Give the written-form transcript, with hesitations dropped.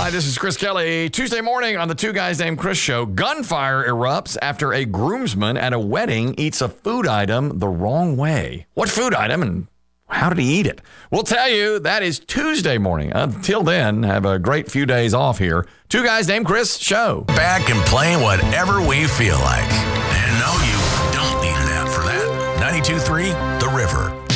Hi, this is Chris Kelly. Tuesday morning on the Two Guys Named Chris show, gunfire erupts after a groomsman at a wedding eats a food item the wrong way. What food item and how did he eat it? We'll tell you. That is Tuesday morning. Until then, have a great few days off here. Two Guys Named Chris show. Back and playing whatever we feel like. And no, you don't need an app for that. 92.3 The River.